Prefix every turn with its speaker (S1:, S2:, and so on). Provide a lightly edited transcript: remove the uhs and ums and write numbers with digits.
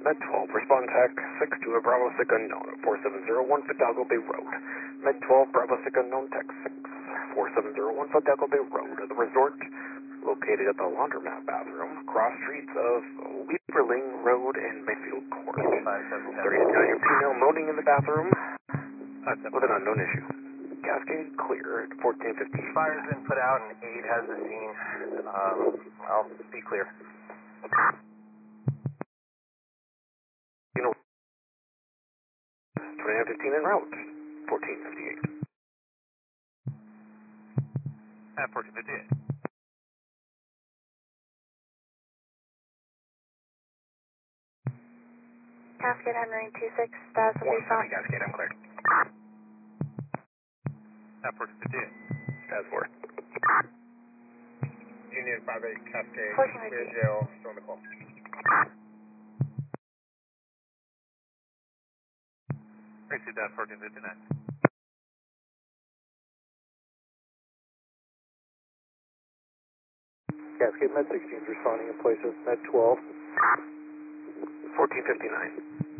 S1: Med 12, respond tech 6 to a Bravo 6 unknown at 4701 Fidalgo Bay Road. Med 12, Bravo 6 unknown tech 6, 4701 Fidalgo Bay Road. The resort located at the laundromat bathroom, cross streets of Lieberling Road and Mayfield Court. 39-year female moaning in the bathroom with an unknown issue. Cascade clear at 1415.
S2: Fire's been put out and aid has the scene. I'll be clear.
S1: You know, 2915 en route, 1458.
S2: At 1458.
S3: Cascade Henry 26, status will be found.
S2: Cascade, I'm clear. At 1458.
S1: That's work.
S2: Union 58 Cascade.
S3: 1458.
S2: Clear jail, still on the call. Received at 1459.
S4: Cascade Med 16 is responding in place of Med 12.
S1: 1459.